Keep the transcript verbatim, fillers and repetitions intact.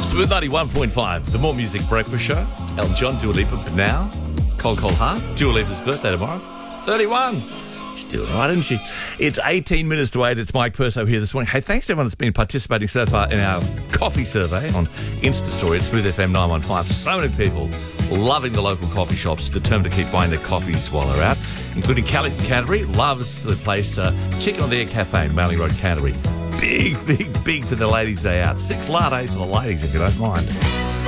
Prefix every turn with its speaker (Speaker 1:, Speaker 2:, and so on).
Speaker 1: Smooth ninety-one point five, the More Music Breakfast Show. Elton John, Dua Lipa, but now, Cold Cold Heart. Dua Lipa's birthday tomorrow. thirty-one. She's doing all right, isn't she? It's eighteen minutes to eight. It's Mike Perso here this morning. Hey, thanks to everyone that's been participating so far in our coffee survey on Insta Story at Smooth F M nine one five. So many people loving the local coffee shops, determined to keep buying their coffees while they're out, including Callie from Canterbury, loves the place uh, Chicken on the Egg Cafe in Manly Road, Canterbury. Big, big, big for the ladies' day out. Six lattes for the ladies, if you don't mind.